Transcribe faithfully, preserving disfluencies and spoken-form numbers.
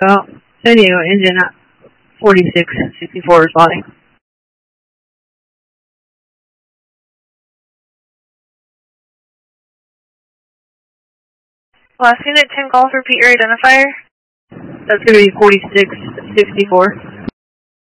Oh, San Diego, engine at forty-six sixty-four responding. Last unit, ten calls, repeat your identifier. That's going to be forty-six sixty-four.